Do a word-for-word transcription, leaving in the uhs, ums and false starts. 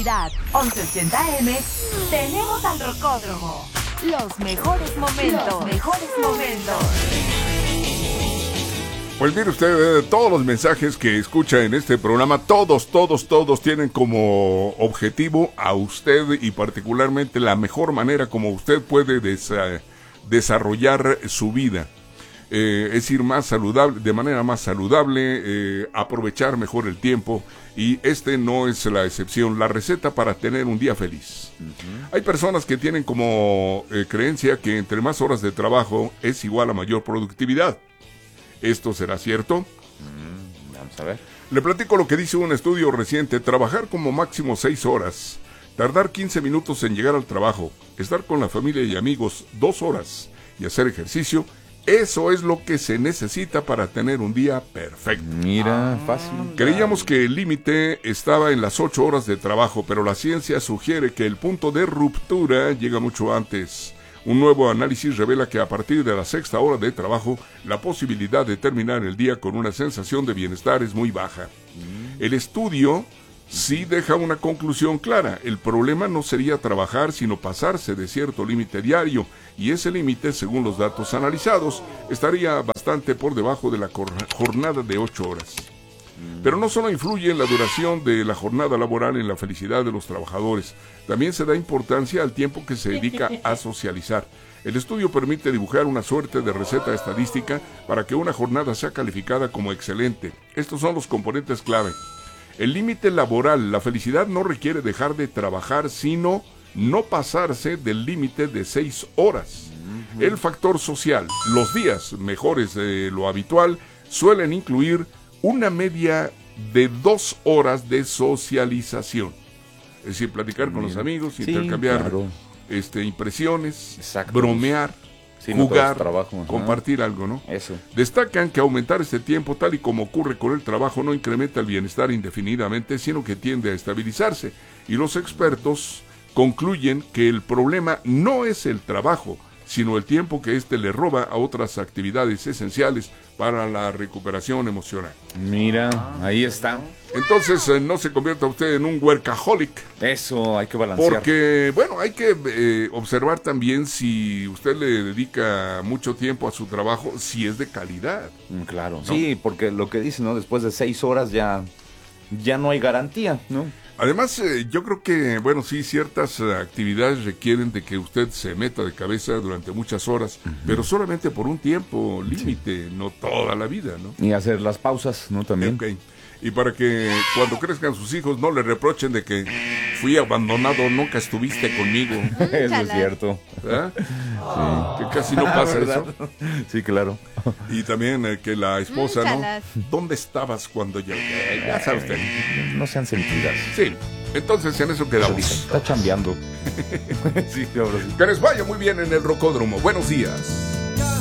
velocidad. once ochenta A M, tenemos al Rocódromo. Los mejores momentos. Los mejores momentos. Pues mire usted, eh, todos los mensajes que escucha en este programa, todos, todos, todos tienen como objetivo a usted y particularmente la mejor manera como usted puede desa- desarrollar su vida. Eh, es ir más saludable, de manera más saludable, eh, aprovechar mejor el tiempo, y este no es la excepción, la receta para tener un día feliz. Uh-huh. Hay personas que tienen como eh, creencia que entre más horas de trabajo es igual a mayor productividad. ¿Esto será cierto? Mm, vamos a ver. Le platico lo que dice un estudio reciente. Trabajar como máximo seis horas, tardar quince minutos en llegar al trabajo, estar con la familia y amigos dos horas y hacer ejercicio, eso es lo que se necesita para tener un día perfecto. Mira, fácil. Creíamos que el límite estaba en las ocho horas de trabajo, pero la ciencia sugiere que el punto de ruptura llega mucho antes. Un nuevo análisis revela que a partir de la sexta hora de trabajo, la posibilidad de terminar el día con una sensación de bienestar es muy baja. El estudio sí deja una conclusión clara. El problema no sería trabajar, sino pasarse de cierto límite diario, y ese límite, según los datos analizados, estaría bastante por debajo de la jornada de ocho horas. Pero no solo influye en la duración de la jornada laboral en la felicidad de los trabajadores, también se da importancia al tiempo que se dedica a socializar. El estudio permite dibujar una suerte de receta estadística para que una jornada sea calificada como excelente. Estos son los componentes clave. El límite laboral. La felicidad no requiere dejar de trabajar, sino no pasarse del límite de seis horas. El factor social. Los días mejores de lo habitual suelen incluir una media de dos horas de socialización. Es decir, platicar con los amigos, sí, intercambiar claro. este, impresiones, Exacto. bromear, sí, jugar, no trabajo, compartir ¿no? algo, ¿no? Eso. Destacan que aumentar este tiempo, tal y como ocurre con el trabajo, no incrementa el bienestar indefinidamente, sino que tiende a estabilizarse. Y los expertos concluyen que el problema no es el trabajo, sino el tiempo que éste le roba a otras actividades esenciales para la recuperación emocional. Mira, ahí está. Entonces, eh, no se convierta usted en un workaholic. Eso, hay que balancear. Porque, bueno, hay que eh, observar también si usted le dedica mucho tiempo a su trabajo, si es de calidad. Mm, claro, ¿no? Sí, porque lo que dice, ¿no? Después de seis horas ya, ya no hay garantía, ¿no? Además, eh, yo creo que, bueno, sí, ciertas uh, actividades requieren de que usted se meta de cabeza durante muchas horas, uh-huh. pero solamente por un tiempo límite, sí. no toda la vida, ¿no? Y hacer las pausas, ¿no? También. Okay. Y para que cuando crezcan sus hijos no le reprochen de que fui abandonado, nunca estuviste conmigo. Eso es cierto. ¿Ah? Sí. Que casi no pasa eso. Sí, claro. Y también eh, que la esposa, Chalas. ¿no? ¿Dónde estabas cuando llegué? Ya sabe usted. No sean sentidas. Sí. Entonces en eso quedamos. Está chambeando. Sí, que les vaya muy bien en el Rocódromo. Buenos días.